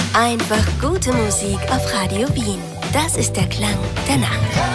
Einfach gute Musik auf Radio Wien. Das ist der Klang der Nacht.